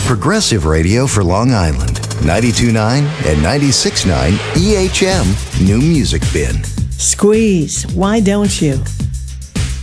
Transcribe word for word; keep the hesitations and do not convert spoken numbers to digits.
progressive radio for Long Island. ninety-two point nine and ninety-six point nine E H M New Music Bin. Squeeze, why don't you?